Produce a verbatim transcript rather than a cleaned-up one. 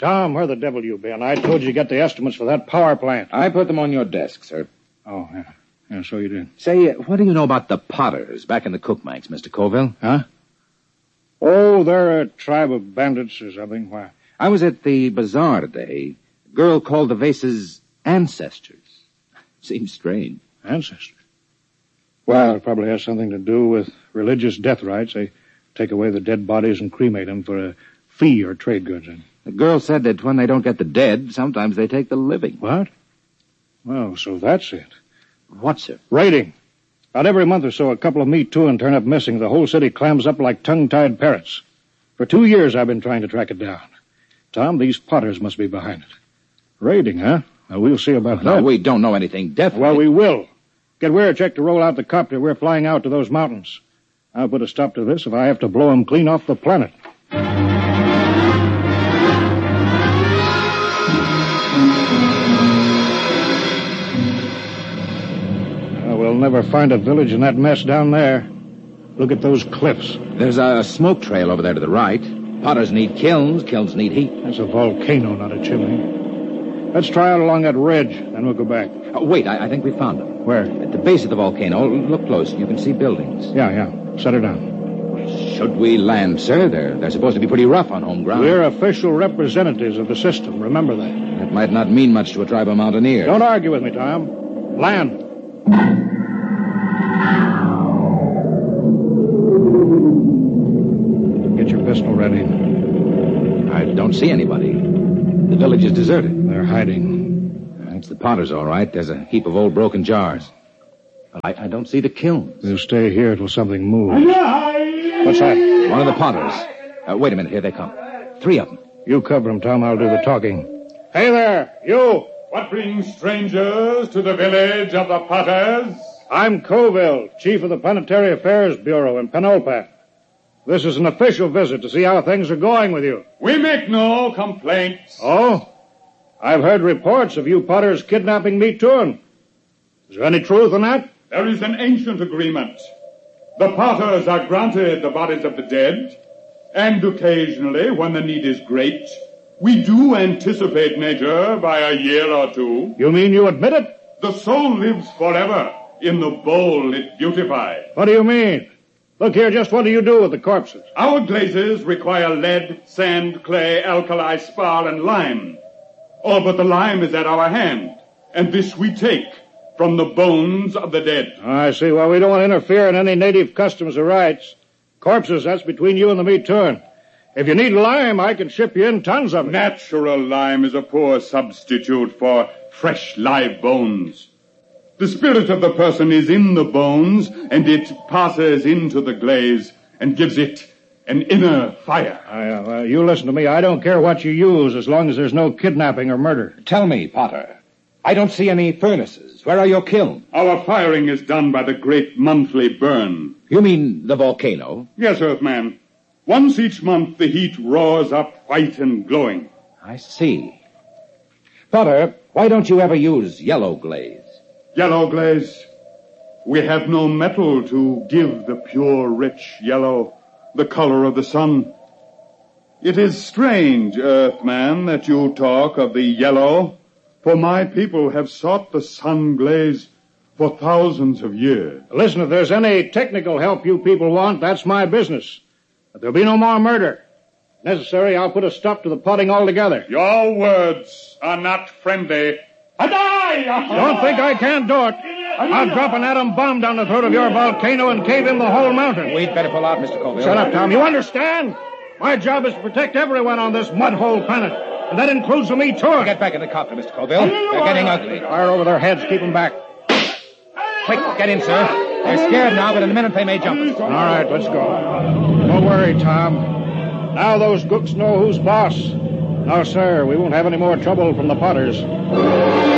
Tom, where the devil you been? I told you to get the estimates for that power plant. I put them on your desk, sir. Oh, yeah. Yeah, so you did. Say, uh, what do you know about the Potters back in the Cookmanks, Mister Colville? Huh? Oh, they're a tribe of bandits or something. Why? I was at the bazaar today. A girl called the vases ancestors. Seems strange. Ancestors? Well, it probably has something to do with religious death rites. They take away the dead bodies and cremate them for a fee or trade goods. The girl said that when they don't get the dead, sometimes they take the living. What? Well, so that's it. What, sir? Raiding. About every month or so, a couple of me too and turn up missing. The whole city clams up like tongue-tied parrots. For two years I've been trying to track it down. Tom, these Potters must be behind it. Raiding, huh? Well, we'll see about no, that. No, we don't know anything definite. Well, we will. Get Weircheck to roll out the copter. We're flying out to those mountains. I'll put a stop to this if I have to blow them clean off the planet. We'll never find a village in that mess down there. Look at those cliffs. There's a smoke trail over there to the right. Potters need kilns. Kilns need heat. That's a volcano, not a chimney. Let's try out along that ridge, then we'll go back. Oh, wait, I, I think we found them. Where? At the base of the volcano. Look close. You can see buildings. Yeah, yeah. Set her down. Should we land, sir? They're, they're supposed to be pretty rough on home ground. We're official representatives of the system. Remember that. That might not mean much to a tribe of mountaineers. Don't argue with me, Tom. Land. Get your pistol ready. I don't see anybody. The village is deserted. They're hiding. It's the Potters, all right. There's a heap of old broken jars. I, I don't see the kilns. We'll stay here till something moves. What's that? One of the Potters. Uh, wait a minute. Here they come. Three of them. You cover them, Tom. I'll do the talking. Hey there, you! What brings strangers to the village of the Potters? I'm Colville, chief of the Planetary Affairs Bureau in Penulpat. This is an official visit to see how things are going with you. We make no complaints. Oh? I've heard reports of you Potters kidnapping me too. Is there any truth in that? There is an ancient agreement. The Potters are granted the bodies of the dead, and occasionally, when the need is great, we do anticipate Major by a year or two. You mean you admit it? The soul lives forever in the bowl it beautifies. What do you mean? Look here, just what do you do with the corpses? Our glazes require lead, sand, clay, alkali, spar, and lime. Oh, but the lime is at our hand, and this we take from the bones of the dead. I see. Well, we don't want to interfere in any native customs or rights. Corpses, that's between you and the meat turn. If you need lime, I can ship you in tons of it. Natural lime is a poor substitute for fresh live bones. The spirit of the person is in the bones, and it passes into the glaze and gives it an inner fire. Uh, well, you listen to me. I don't care what you use as long as there's no kidnapping or murder. Tell me, Potter. I don't see any furnaces. Where are your kilns? Our firing is done by the great monthly burn. You mean the volcano? Yes, Earthman. Once each month, the heat roars up white and glowing. I see. Potter, why don't you ever use yellow glaze? Yellow glaze? We have no metal to give the pure, rich yellow, the color of the sun. It is strange, Earthman, that you talk of the yellow, for my people have sought the sun glaze for thousands of years. Listen, if there's any technical help you people want, that's my business. But there'll be no more murder. If necessary, I'll put a stop to the potting altogether. Your words are not friendly. Don't think I can't do it. I'll drop an atom bomb down the throat of your volcano and cave in the whole mountain. We'd better pull out, Mister Colville. Shut up, Tom. You understand? My job is to protect everyone on this mud-hole planet. And that includes the meat too. Get back in the copter, Mister Colville. They're getting ugly. Fire over their heads. Keep them back. Quick, get in, sir. They're scared now, but in a minute they may jump us. All right, let's go. Don't worry, Tom. Now those gooks know who's boss. No, sir, we won't have any more trouble from the Potters.